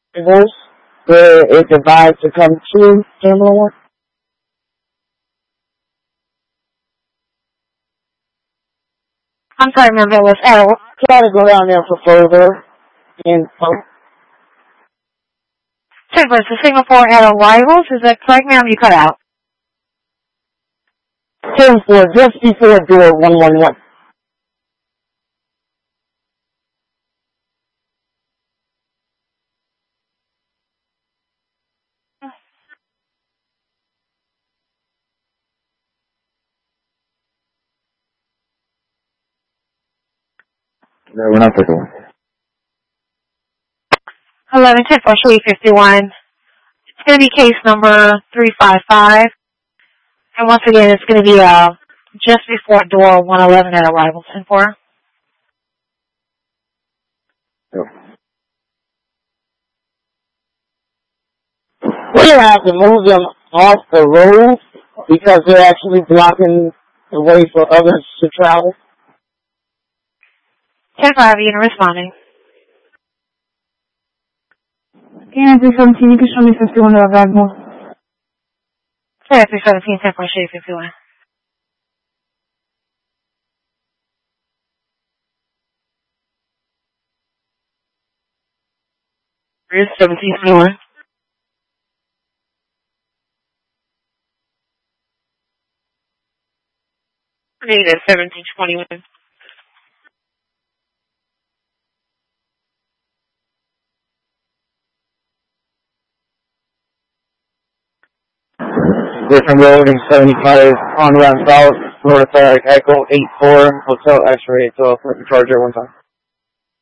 arrivals where it divides to come to Terminal 1? I'm sorry, ma'am, that was L. Try to go down there for further info. Timbers to Singapore at arrivals. Is that correct, ma'am? You cut out. 10-4, just before door 111. No, we're not taking one. 11-10 for 351. It's going to be case number 355. And once again, it's going to be just before door 111 at arrival. 10-4. No. We're going to have to move them off the road because they're actually blocking the way for others to travel. 10-5, unit responding. Unit 317, you can show me 51 to arrival. 317, 10-4, Shady 51. Here's 1721. I need a 1721. Different road, 75 on route south, North Echo 84, Hotel X-ray, so Charger 1 time.